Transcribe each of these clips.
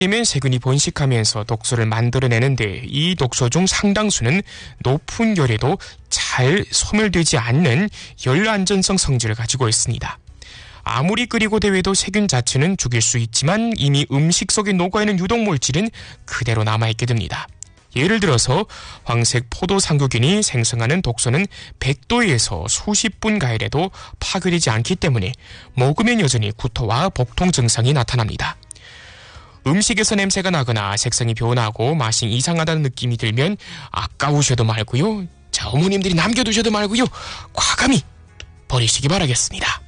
면 세균이 번식하면서 독소를 만들어내는데 이 독소 중 상당수는 높은 열에도 잘 소멸되지 않는 열안전성 성질을 가지고 있습니다. 아무리 끓이고 데워도 세균 자체는 죽일 수 있지만 이미 음식 속에 녹아있는 유독물질은 그대로 남아있게 됩니다. 예를 들어서 황색 포도 상교균이 생성하는 독소는 100도에서 수십 분 가열에도 파괴되지 않기 때문에 먹으면 여전히 구토와 복통 증상이 나타납니다. 음식에서 냄새가 나거나 색상이 변하고 맛이 이상하다는 느낌이 들면 아까우셔도 말고요. 자, 어머님들이 남겨두셔도 말고요. 과감히 버리시기 바라겠습니다.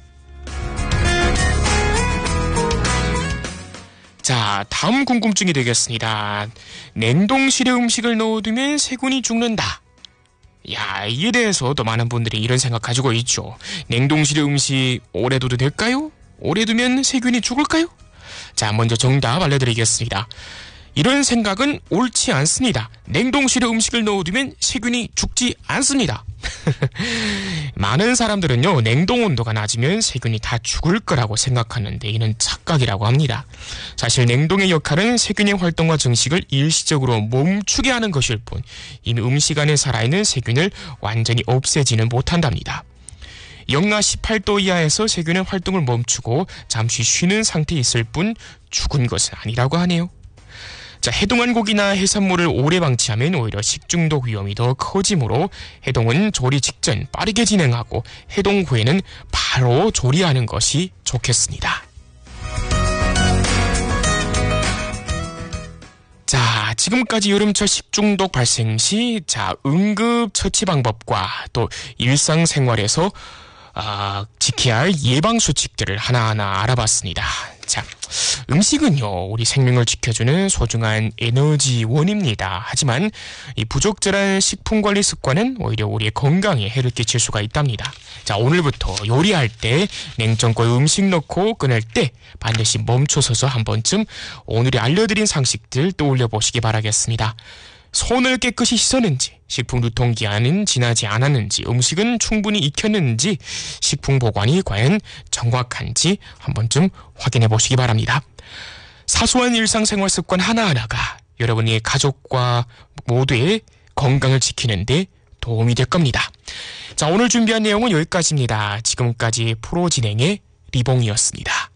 자, 다음 궁금증이 되겠습니다. 냉동실에 음식을 넣어두면 세균이 죽는다. 야, 이에 대해서 또 많은 분들이 이런 생각 가지고 있죠. 냉동실에 음식 오래 둬도 될까요? 오래 두면 세균이 죽을까요? 자, 먼저 정답 알려드리겠습니다. 이런 생각은 옳지 않습니다. 냉동실에 음식을 넣어두면 세균이 죽지 않습니다. 많은 사람들은요, 냉동 온도가 낮으면 세균이 다 죽을 거라고 생각하는데 이는 착각이라고 합니다. 사실 냉동의 역할은 세균의 활동과 증식을 일시적으로 멈추게 하는 것일 뿐 이미 음식 안에 살아있는 세균을 완전히 없애지는 못한답니다. 영하 18도 이하에서 세균의 활동을 멈추고 잠시 쉬는 상태에 있을 뿐 죽은 것은 아니라고 하네요. 자, 해동한 고기나 해산물을 오래 방치하면 오히려 식중독 위험이 더 커지므로 해동은 조리 직전 빠르게 진행하고 해동 후에는 바로 조리하는 것이 좋겠습니다. 자, 지금까지 여름철 식중독 발생 시 응급 처치 방법과 또 일상생활에서 지켜야 할 예방 수칙들을 하나하나 알아봤습니다. 자, 음식은요, 우리 생명을 지켜주는 소중한 에너지원입니다. 하지만 이 부적절한 식품관리 습관은 오히려 우리의 건강에 해를 끼칠 수가 있답니다. 자, 오늘부터 요리할 때 냉장고에 음식 넣고 꺼낼 때 반드시 멈춰서서 한 번쯤 오늘이 알려드린 상식들 떠올려 보시기 바라겠습니다. 손을 깨끗이 씻었는지, 식품 유통기한은 지나지 않았는지, 음식은 충분히 익혔는지, 식품 보관이 과연 정확한지 한 번쯤 확인해 보시기 바랍니다. 사소한 일상생활 습관 하나하나가 여러분의 가족과 모두의 건강을 지키는 데 도움이 될 겁니다. 자, 오늘 준비한 내용은 여기까지입니다. 지금까지 프로 진행의 리봉이었습니다.